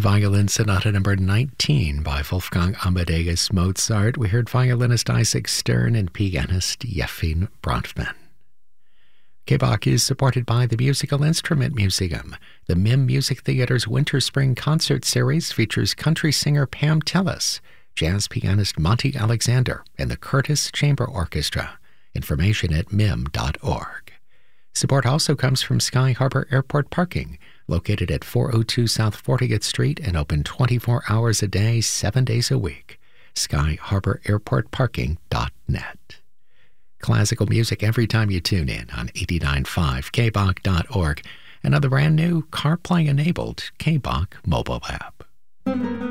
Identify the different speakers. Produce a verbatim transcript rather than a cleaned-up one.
Speaker 1: Violin Sonata number nineteen by Wolfgang Amadeus Mozart. We heard violinist Isaac Stern and pianist Yefim Bronfman. K-Bach is supported by the Musical Instrument Museum. The M I M Music Theater's Winter-Spring Concert Series features country singer Pam Tillis, jazz pianist Monty Alexander, and the Curtis Chamber Orchestra. Information at M I M dot org. Support also comes from Sky Harbor Airport Parking, located at four oh two South fortieth Street and open twenty-four hours a day, seven days a week. sky harbor airport parking dot net. Classical music every time you tune in on eighty-nine point five K B A C dot org and on the brand new CarPlay-enabled K-Bach mobile app.